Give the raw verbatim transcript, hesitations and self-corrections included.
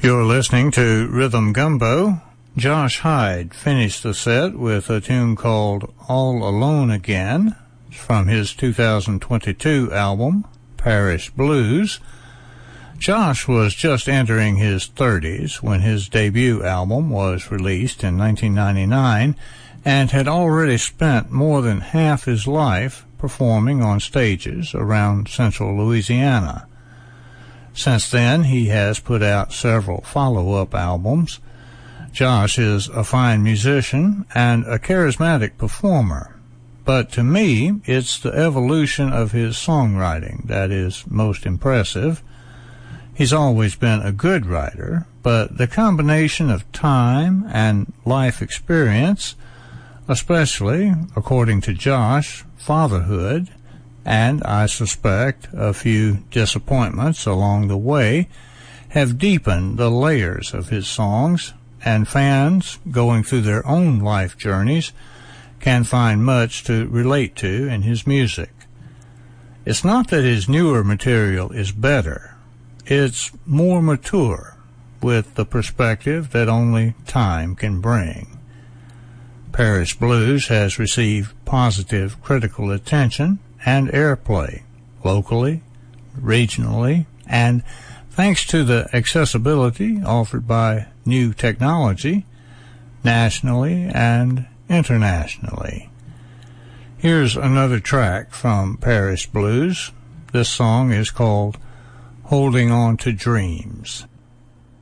You're listening to Rhythm Gumbo. Josh Hyde finished the set with a tune called All Alone Again from his two thousand twenty-two album, Parish Blues. Josh was just entering his thirties when his debut album was released in nineteen ninety-nine and had already spent more than half his life performing on stages around central Louisiana. Since then, he has put out several follow-up albums. Josh is a fine musician and a charismatic performer, but to me, it's the evolution of his songwriting that is most impressive. He's always been a good writer, but the combination of time and life experience, especially, according to Josh, fatherhood, and I suspect a few disappointments along the way, have deepened the layers of his songs, and fans going through their own life journeys can find much to relate to in his music. It's not that his newer material is better. It's more mature, with the perspective that only time can bring. Parish Blues has received positive critical attention and airplay, locally, regionally, and thanks to the accessibility offered by new technology, nationally and internationally. Here's another track from Parish Blues. This song is called Holding On to Dreams.